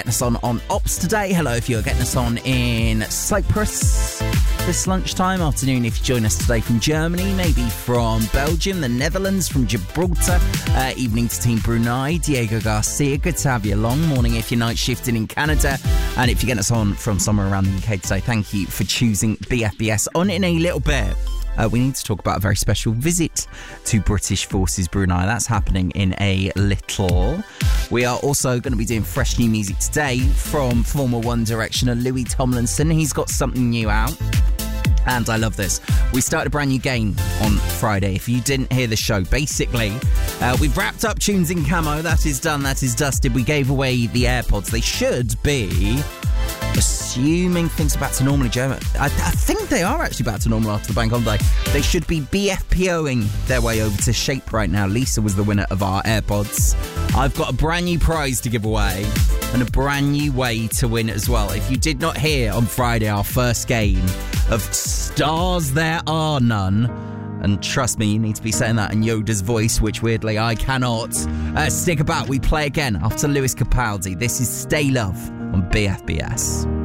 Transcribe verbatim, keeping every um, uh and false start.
getting us on on Ops today. Hello if you're getting us on in Cyprus this lunchtime, afternoon if you join us today from Germany, maybe from Belgium, the Netherlands, from Gibraltar, uh, evening to Team Brunei, Diego Garcia, good to have you along, morning if you're night shifting in Canada, and if you're getting us on from somewhere around the U K today, thank you for choosing B F B S. On in a little bit, Uh, we need to talk about a very special visit to British Forces Brunei. That's happening in a little. We are also going to be doing fresh new music today from former One Directioner Louis Tomlinson. He's got something new out. And I love this. We started a brand new game on Friday. If you didn't hear the show, basically, uh, we've wrapped up Tunes in Camo. That is done. That is dusted. We gave away the AirPods. They should be, assuming things are back to normal in Germany. I, I think they are actually back to normal after the bank holiday. They should be BFPOing their way over to Shape right now. Lisa was the winner of our AirPods. I've got a brand new prize to give away and a brand new way to win as well. If you did not hear on Friday our first game of Stars There Are None, and trust me, you need to be saying that in Yoda's voice, which weirdly I cannot. Uh, stick about, we play again after Lewis Capaldi. This is Stay Love on B F B S.